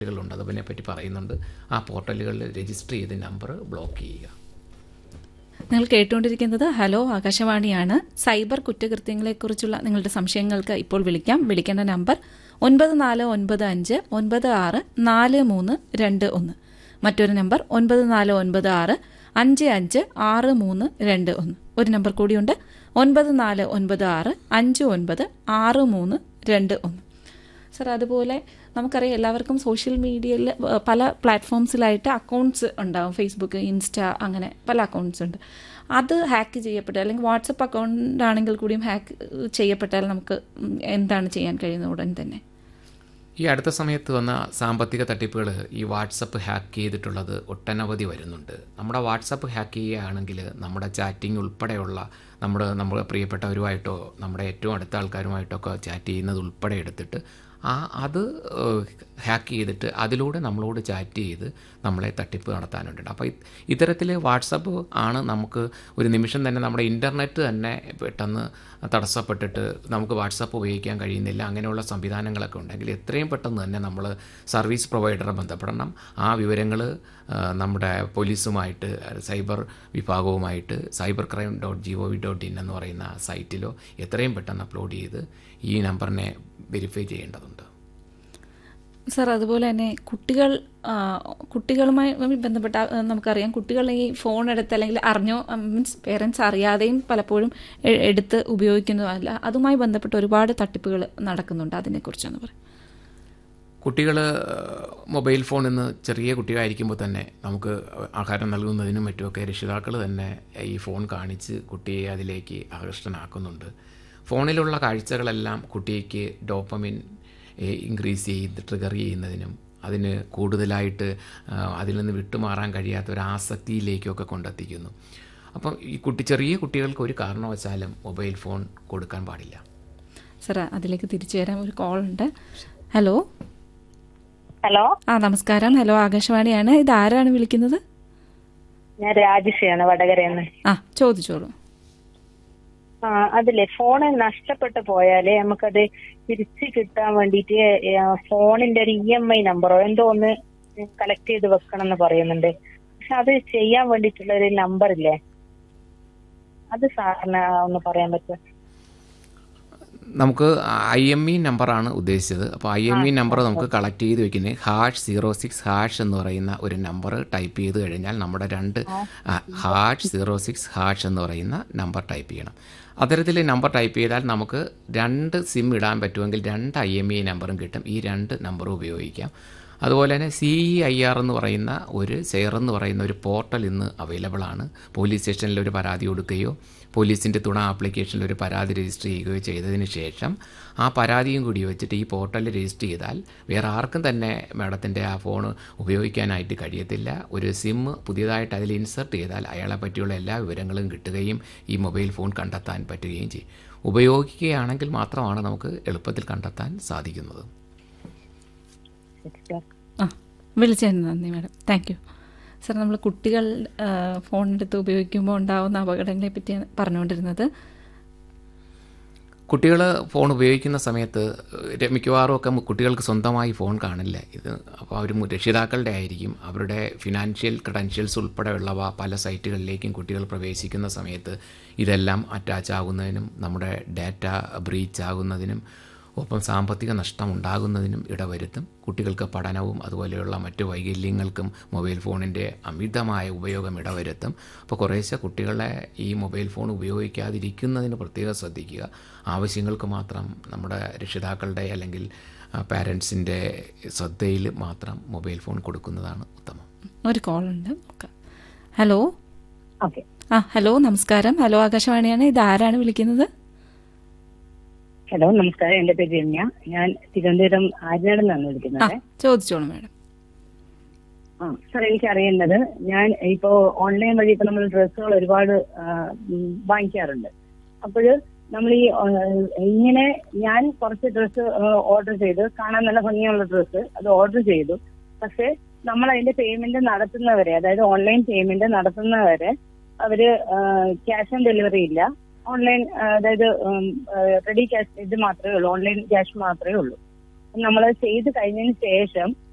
ുണ്ട് അതിനെപ്പറ്റി പറയുന്നുണ്ട്. ആ പോർട്ടലുകളിൽ രജിസ്റ്റർ ചെയ്ത് നമ്പർ ബ്ലോക്ക് ചെയ്യുക. നിങ്ങൾ കേട്ടുകൊണ്ടിരിക്കുന്നത് ഹലോ ആകാശവാണിയാണ്. സൈബർ കുറ്റകൃത്യങ്ങളെക്കുറിച്ചുള്ള നിങ്ങളുടെ സംശയങ്ങൾക്ക് ഇപ്പോൾ വിളിക്കാം. വിളിക്കേണ്ട നമ്പർ 9495564321. മറ്റൊരു നമ്പർ 9496556321. ഒരു നമ്പർ കൂടിയുണ്ട് 9496596321. സർ, അതുപോലെ നമുക്കറിയാം എല്ലാവർക്കും സോഷ്യൽ മീഡിയയിൽ പല പ്ലാറ്റ്ഫോംസിലായിട്ട് അക്കൗണ്ട്സ് ഉണ്ടാവും. ഫേസ്ബുക്ക്, ഇൻസ്റ്റ, അങ്ങനെ പല അക്കൗണ്ട്സ് ഉണ്ട്. അത് ഹാക്ക് ചെയ്യപ്പെട്ടാൽ അല്ലെങ്കിൽ വാട്സപ്പ് അക്കൗണ്ട് ആണെങ്കിൽ കൂടിയും ഹാക്ക് ചെയ്യപ്പെട്ടാൽ നമുക്ക് എന്താണ് ചെയ്യാൻ കഴിയുന്നത് ഉടൻ തന്നെ? ഈ അടുത്ത സമയത്ത് വന്ന സാമ്പത്തിക തട്ടിപ്പുകൾ ഈ വാട്സപ്പ് ഹാക്ക് ചെയ്തിട്ടുള്ളത് ഒട്ടനവധി വരുന്നുണ്ട്. നമ്മുടെ വാട്സപ്പ് ഹാക്ക് ചെയ്യുകയാണെങ്കിൽ നമ്മുടെ ചാറ്റിംഗ് ഉൾപ്പെടെയുള്ള നമ്മുടെ പ്രിയപ്പെട്ടവരുമായിട്ടോ നമ്മുടെ ഏറ്റവും അടുത്ത ആൾക്കാരുമായിട്ടൊക്കെ ചാറ്റ് ചെയ്യുന്നത് ഉൾപ്പെടെ എടുത്തിട്ട് അത് ഹാക്ക് ചെയ്തിട്ട് അതിലൂടെ നമ്മളോട് ചാറ്റ് ചെയ്ത് നമ്മളെ തട്ടിപ്പ് നടത്താനുണ്ട്. അപ്പോൾ ഇത്തരത്തിൽ വാട്സപ്പ് ആണ് നമുക്ക് ഒരു നിമിഷം തന്നെ നമ്മുടെ ഇൻ്റർനെറ്റ് തന്നെ പെട്ടെന്ന് തടസ്സപ്പെട്ടിട്ട് നമുക്ക് വാട്സപ്പ് ഉപയോഗിക്കാൻ കഴിയുന്നില്ല. അങ്ങനെയുള്ള സംവിധാനങ്ങളൊക്കെ ഉണ്ടെങ്കിൽ എത്രയും പെട്ടെന്ന് തന്നെ നമ്മൾ സർവീസ് പ്രൊവൈഡറെ ബന്ധപ്പെടണം. ആ വിവരങ്ങൾ നമ്മുടെ പോലീസുമായിട്ട് സൈബർ വിഭാഗവുമായിട്ട് cybercrime.gov.in എന്ന് പറയുന്ന സൈറ്റിലോ എത്രയും പെട്ടെന്ന് അപ്ലോഡ് ചെയ്ത് ഈ നമ്പറിനെ വെരിഫൈ ചെയ്യേണ്ടതുണ്ട്. സർ, അതുപോലെ തന്നെ കുട്ടികളുമായി ബന്ധപ്പെട്ട നമുക്കറിയാം, കുട്ടികൾ ഈ ഫോൺ എടുത്ത് അല്ലെങ്കിൽ അറിഞ്ഞോ മീൻസ് പേരൻസ് അറിയാതെയും പലപ്പോഴും എടുത്ത് ഉപയോഗിക്കുന്നതല്ല. അതുമായി ബന്ധപ്പെട്ട് ഒരുപാട് തട്ടിപ്പുകൾ നടക്കുന്നുണ്ട്. അതിനെക്കുറിച്ചൊന്ന് പറയും. കുട്ടികൾ മൊബൈൽ ഫോണിൽ നിന്ന് ചെറിയ കുട്ടികളായിരിക്കുമ്പോൾ തന്നെ നമുക്ക് ആഹാരം നൽകുന്നതിനും മറ്റുമൊക്കെ രക്ഷിതാക്കൾ തന്നെ ഈ ഫോൺ കാണിച്ച് കുട്ടിയെ അതിലേക്ക് ആകർഷ്ടനാക്കുന്നുണ്ട്. ഫോണിലുള്ള കാഴ്ചകളെല്ലാം കുട്ടിക്ക് ഡോപ്പമിൻ ഇൻക്രീസ് ചെയ്ത് ട്രിഗർ ചെയ്യുന്നതിനും അതിന് കൂടുതലായിട്ട് അതിൽ നിന്ന് വിട്ടുമാറാൻ കഴിയാത്ത ഒരു ആസക്തിയിലേക്കൊക്കെ കൊണ്ടെത്തിക്കുന്നു. അപ്പം ഈ ചെറിയ കുട്ടികൾക്ക് ഒരു കാരണവശാലും മൊബൈൽ ഫോൺ കൊടുക്കാൻ പാടില്ല. സാർ, അതിലേക്ക് തിരിച്ചു വരാൻ ഒരു കോൾ ഉണ്ട്. ഹലോ. ഹലോ. നമസ്കാരം. ഹലോ ആകാശവാണിയാണ്. ഇത് ആരാണ് വിളിക്കുന്നത്? ഞാൻ രാജേഷാണ്, വടകരയെന്ന്. ചോദിച്ചോളൂ. അതിലെ ഫോണ് നഷ്ടപ്പെട്ടു പോയാല് നമുക്കത് തിരിച്ചു കിട്ടാൻ വേണ്ടിട്ട് ഫോണിന്റെ ഒരു EMI നമ്പറോ എന്തോ ഒന്ന് കളക്ട് ചെയ്ത് വെക്കണം എന്ന് പറയുന്നുണ്ട്. പക്ഷെ അത് ചെയ്യാൻ വേണ്ടിട്ടുള്ള ഒരു നമ്പർ ഇല്ലേ, അത് സാറിന് ഒന്ന് പറയാൻ പറ്റുമോ? നമുക്ക് IME നമ്പറാണ് ഉദ്ദേശിച്ചത്. അപ്പോൾ IME നമ്പർ നമുക്ക് കളക്ട് ചെയ്ത് വെക്കുന്നത് #06# എന്ന് പറയുന്ന ഒരു നമ്പർ ടൈപ്പ് ചെയ്ത് കഴിഞ്ഞാൽ നമ്മുടെ #06# എന്ന് പറയുന്ന നമ്പർ ടൈപ്പ് ചെയ്യണം. അത്തരത്തിൽ നമ്പർ ടൈപ്പ് ചെയ്താൽ നമുക്ക് 2 സിം ഇടാൻ പറ്റുമെങ്കിൽ 2 IME നമ്പറും കിട്ടും. ഈ 2 നമ്പറും ഉപയോഗിക്കാം. അതുപോലെ തന്നെ CEIR എന്ന് പറയുന്ന ഷെയർ എന്ന് പറയുന്ന ഒരു പോർട്ടൽ ഇന്ന് അവൈലബിൾ ആണ്. പോലീസ് സ്റ്റേഷനിൽ ഒരു പരാതി കൊടുക്കുകയോ പോലീസിൻ്റെ തുണ ആപ്ലിക്കേഷനിൽ ഒരു പരാതി രജിസ്റ്റർ ചെയ്യുകയോ ചെയ്തതിന് ശേഷം ആ പരാതിയും കൂടി വെച്ചിട്ട് ഈ പോർട്ടലിൽ രജിസ്റ്റർ ചെയ്താൽ വേറെ ആർക്കും തന്നെ മാഡത്തിൻ്റെ ആ ഫോൺ ഉപയോഗിക്കാനായിട്ട് കഴിയത്തില്ല. ഒരു സിം പുതിയതായിട്ട് അതിൽ ഇൻസർട്ട് ചെയ്താൽ അയാളെ പറ്റിയുള്ള എല്ലാ വിവരങ്ങളും കിട്ടുകയും ഈ മൊബൈൽ ഫോൺ കണ്ടെത്താൻ പറ്റുകയും ചെയ്യും. ഉപയോഗിക്കുകയാണെങ്കിൽ മാത്രമാണ് നമുക്ക് എളുപ്പത്തിൽ കണ്ടെത്താൻ സാധിക്കുന്നത്. വിളിച്ചതിന് നന്ദി മാഡം. Thank you. സാർ, നമ്മൾ കുട്ടികൾ ഫോണെടുത്ത് ഉപയോഗിക്കുമ്പോൾ ഉണ്ടാകുന്ന അപകടങ്ങളെ പറ്റിയാണ് പറഞ്ഞുകൊണ്ടിരുന്നത്. കുട്ടികൾ ഫോൺ ഉപയോഗിക്കുന്ന സമയത്ത് മിക്കവാറും ഒക്കെ കുട്ടികൾക്ക് സ്വന്തമായി ഫോൺ കാണില്ല. അപ്പോൾ അവർ രക്ഷിതാക്കളുടെ ആയിരിക്കും. അവരുടെ ഫിനാൻഷ്യൽ ക്രെഡൻഷ്യൽസ് ഉൾപ്പെടെയുള്ളവ പല സൈറ്റുകളിലേക്കും കുട്ടികൾ പ്രവേശിക്കുന്ന സമയത്ത് ഇതെല്ലാം അറ്റാച്ച് ആകുന്നതിനും നമ്മുടെ ഡാറ്റ ബ്രീച്ച് ആകുന്നതിനും ഒപ്പം സാമ്പത്തിക നഷ്ടം ഉണ്ടാകുന്നതിനും ഇടവരുത്തും. കുട്ടികൾക്ക് പഠനവും അതുപോലെയുള്ള മറ്റു വൈകല്യങ്ങൾക്കും മൊബൈൽ ഫോണിൻ്റെ അമിതമായ ഉപയോഗം ഇടവരുത്തും. അപ്പോൾ കുറേശ്ശെ കുട്ടികളെ ഈ മൊബൈൽ ഫോൺ ഉപയോഗിക്കാതിരിക്കുന്നതിന് പ്രത്യേകം ശ്രദ്ധിക്കുക. ആവശ്യങ്ങൾക്ക് മാത്രം നമ്മുടെ രക്ഷിതാക്കളുടെ അല്ലെങ്കിൽ പാരൻസിൻ്റെ ശ്രദ്ധയിൽ മാത്രം മൊബൈൽ ഫോൺ കൊടുക്കുന്നതാണ് ഉത്തമം. ഒരു കോൾ ഉണ്ട്. ഹലോ. ഓക്കെ. ഹലോ, നമസ്കാരം. ഹലോ ആകാശവാണിയാണ്. ഇത് ആരാണ് വിളിക്കുന്നത്? ഹലോ, നമസ്കാരം. എന്റെ പേര് രമ്യ. ഞാൻ തിരുവനന്തപുരം ആര്യനാട് നിന്നാണ് വിളിക്കുന്നത്. ചോദിച്ചോളൂ മാഡം. സാർ, എനിക്കറിയേണ്ടത്, ഞാൻ ഇപ്പോ ഓൺലൈൻ വഴി ഇപ്പൊ നമ്മൾ ഡ്രസ്സുകൾ ഒരുപാട് വാങ്ങിക്കാറുണ്ട്. അപ്പോൾ നമ്മൾ ഇങ്ങനെ ഞാൻ കുറച്ച് ഡ്രസ്സ് ഓർഡർ ചെയ്ത്, കാണാൻ നല്ല ഭംഗിയുള്ള ഡ്രസ്സ് അത് ഓർഡർ ചെയ്തു. പക്ഷെ നമ്മൾ അതിന്റെ പേയ്മെന്റ് നടത്തുന്നവരെ, അതായത് ഓൺലൈൻ പേയ്മെന്റ് നടത്തുന്നവരെ അവര് ക്യാഷ് ഓൺ ഡെലിവറി ഇല്ല. ഓൺലൈൻ, അതായത് റെഡി ക്യാഷ് ഇത് മാത്രമേ ഉള്ളൂ, ഓൺലൈൻ ക്യാഷ് മാത്രമേ ഉള്ളൂ. നമ്മൾ ചെയ്ത് കഴിഞ്ഞതിന് ശേഷം